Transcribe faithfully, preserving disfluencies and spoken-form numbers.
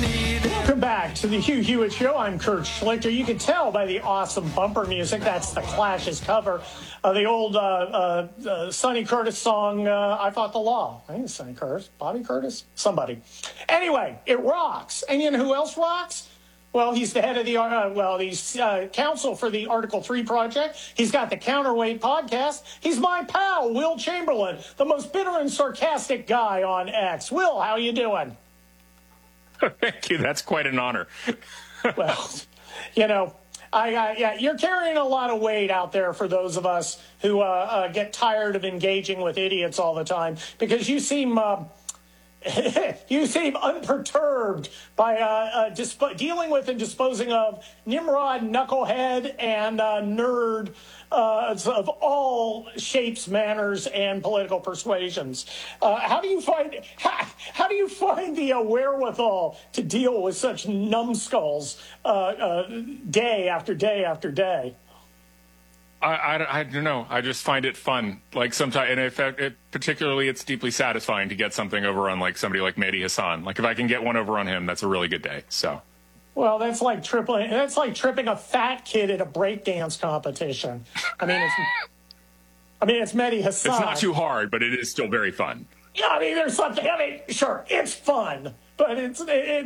Welcome back to the Hugh Hewitt Show. I'm Kurt Schlichter. You can tell by the awesome bumper music that's the Clash's cover of the old uh, uh, uh, Sonny Curtis song, uh, I Fought the Law. I think it's Sonny Curtis. Bobby Curtis? Somebody. Anyway, it rocks. And you know who else rocks? Well, he's the head of the, uh, well, he's uh, counsel for the Article three Project. He's got the Counterweight podcast. He's my pal, Will Chamberlain, the most bitter and sarcastic guy on X. Will, how you doing? Thank you. That's quite an honor. Well, you know, I, I yeah, you're carrying a lot of weight out there for those of us who uh, uh, get tired of engaging with idiots all the time, because you seem uh, you seem unperturbed by uh, uh, disp- dealing with and disposing of Nimrod, knucklehead, and uh, nerd uh, of all shapes, manners, and political persuasions. Uh, how do you find how, how do you find the uh, wherewithal to deal with such numbskulls uh, uh, day after day after day? I, I, I don't know. I just find it fun. Like sometimes, and in fact, it, particularly, it's deeply satisfying to get something over on like somebody like Mehdi Hassan. Like if I can get one over on him, that's a really good day. So. Well, that's like tripling. That's like tripping a fat kid at a breakdance competition. I mean, it's. I mean, it's Mehdi Hassan. It's not too hard, but it is still very fun. Yeah, I mean, there's something. I mean, sure, it's fun, but it's it,